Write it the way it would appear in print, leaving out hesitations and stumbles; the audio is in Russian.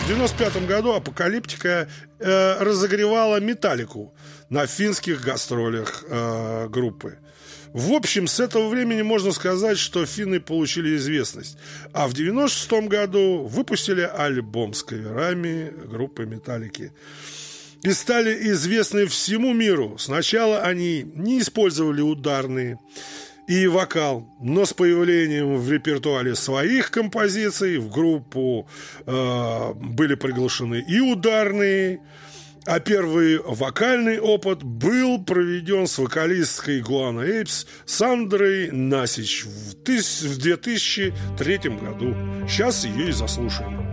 95 году Апокалиптика разогревала Металлику на финских гастролях группы. В общем, с этого времени можно сказать, что финны получили известность. А в 96 году выпустили альбом с каверами группы Металлики. И стали известны всему миру. Сначала они не использовали ударные и вокал, но с появлением в репертуаре своих композиций в группу были приглашены и ударные, а первый вокальный опыт был проведен с вокалисткой Гуана Эйпс Сандрой Насич в 2003 году. Сейчас ее и заслушаем.